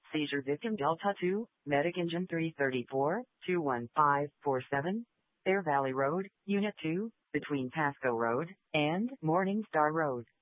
Seizure victim Delta 2, Medic Engine 334, 21547, Fair Valley Road, Unit 2, between Pasco Road and Morning Star Road.